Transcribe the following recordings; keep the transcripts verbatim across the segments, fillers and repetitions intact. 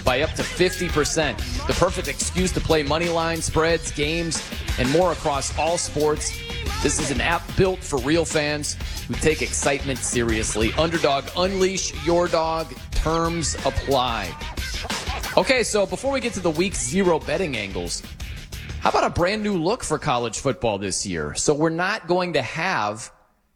by up to fifty percent. The perfect excuse to play money line, spreads, games, and more across all sports. This is an app built for real fans who take excitement seriously. Underdog, unleash your dog. Terms apply. Okay, so before we get to the week zero betting angles, how about a brand new look for college football this year? So we're not going to have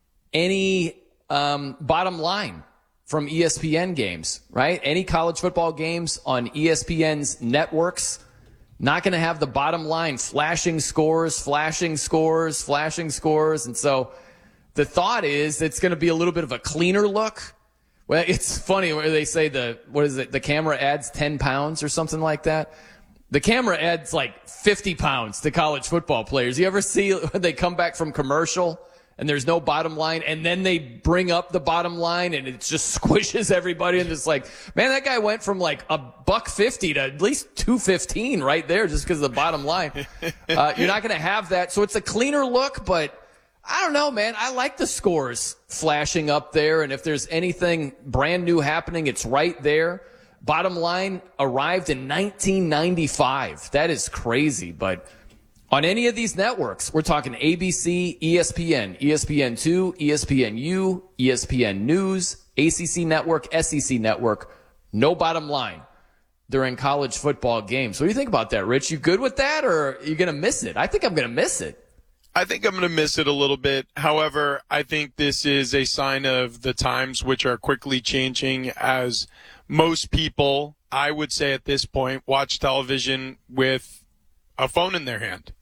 any um, bottom line from E S P N games, right? Any college football games on E S P N's networks, not going to have the bottom line, flashing scores, flashing scores, flashing scores. And so the thought is it's going to be a little bit of a cleaner look. Well, it's funny where they say the, what is it? The camera adds ten pounds or something like that. The camera adds like fifty pounds to college football players. You ever see when they come back from commercial and there's no bottom line, and then they bring up the bottom line and it just squishes everybody, and it's like, man, that guy went from like a buck fifty to at least two fifteen right there just because of the bottom line. Uh, you're not going to have that. So it's a cleaner look, but I don't know, man. I like the scores flashing up there, and if there's anything brand new happening, it's right there. Bottom line arrived in nineteen ninety-five. That is crazy, but on any of these networks, we're talking A B C, E S P N, E S P N two, E S P N U, E S P N News, A C C Network, S E C Network, no bottom line during college football games. What do you think about that, Rich? You good with that, or are you going to miss it? I think I'm going to miss it. I think I'm going to miss it a little bit. However, I think this is a sign of the times, which are quickly changing, as most people, I would say at this point, watch television with a phone in their hand.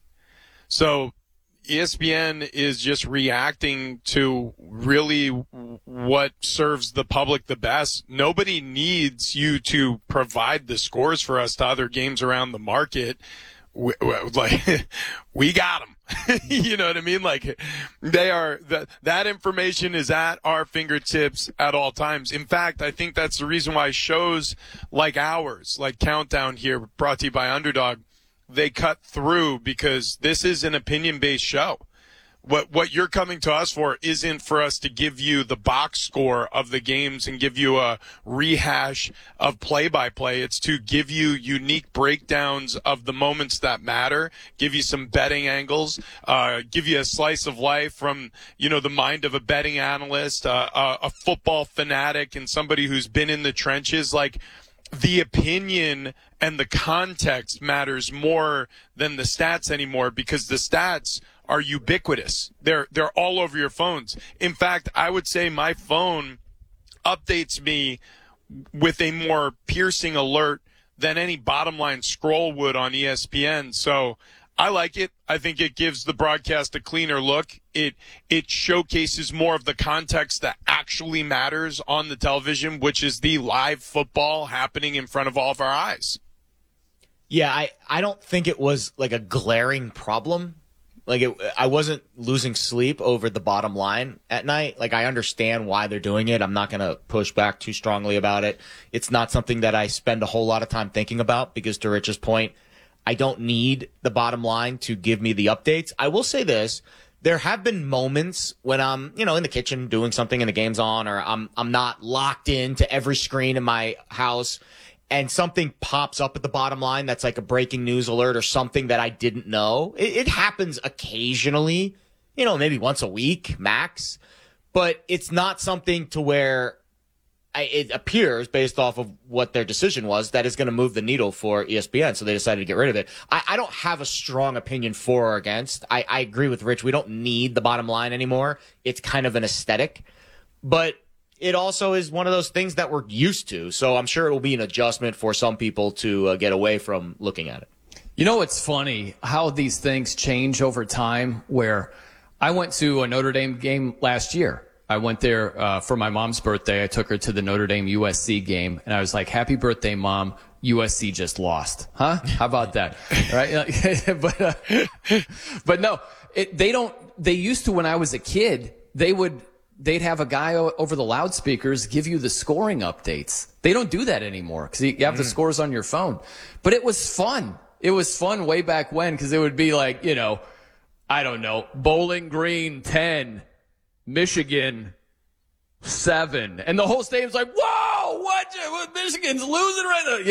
So E S P N is just reacting to really what serves the public the best. Nobody needs you to provide the scores for us to other games around the market. We, like, we got them. You know what I mean? Like, they are, that, that information is at our fingertips at all times. In fact, I think that's the reason why shows like ours, like Countdown here, brought to you by Underdog, they cut through, because this is an opinion-based show. What what you're coming to us for isn't for us to give you the box score of the games and give you a rehash of play-by-play. It's to give you unique breakdowns of the moments that matter, give you some betting angles, uh, give you a slice of life from, you know, the mind of a betting analyst, uh, a, a football fanatic, and somebody who's been in the trenches. Like, the opinion and the context matters more than the stats anymore, because the stats are ubiquitous. They're they're all over your phones. In fact, I would say my phone updates me with a more piercing alert than any bottom line scroll would on E S P N. So I like it. I think it gives the broadcast a cleaner look. It it showcases more of the context that actually matters on the television, which is the live football happening in front of all of our eyes. Yeah, I, I don't think it was like a glaring problem. Like, it, I wasn't losing sleep over the bottom line at night. Like, I understand why they're doing it. I'm not going to push back too strongly about it. It's not something that I spend a whole lot of time thinking about, because to Rich's point, I don't need the bottom line to give me the updates. I will say this. There have been moments when I'm, you know, in the kitchen doing something and the game's on, or I'm I'm not locked into every screen in my house, and something pops up at the bottom line that's like a breaking news alert or something that I didn't know. It, it happens occasionally, you know, maybe once a week max, but it's not something to where I, it appears, based off of what their decision was, that is going to move the needle for E S P N. So they decided to get rid of it. I, I don't have a strong opinion for or against. I, I agree with Rich. We don't need the bottom line anymore. It's kind of an aesthetic, but it also is one of those things that we're used to. So I'm sure it will be an adjustment for some people to uh, get away from looking at it. You know, it's funny how these things change over time, where I went to a Notre Dame game last year. I went there uh, for my mom's birthday. I took her to the Notre Dame U S C game, and I was like, happy birthday, Mom. U S C just lost. Huh? How about that? Right? but, uh, but no, it, they don't, they used to, when I was a kid, they would, they'd have a guy o- over the loudspeakers give you the scoring updates. They don't do that anymore, because you have mm. the scores on your phone. But it was fun. It was fun way back when, because it would be like, you know, I don't know, Bowling Green ten, Michigan seven, and the whole stadium's like, whoa, what? Michigan's losing right now.